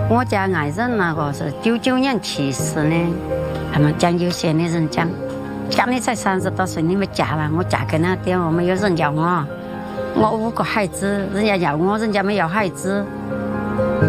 我家爱人那个是99年去世的，他们讲有些的人讲你才30多岁，你没嫁了，我嫁给那点，我没有人要我5个孩子，人家要我，人家没要孩子。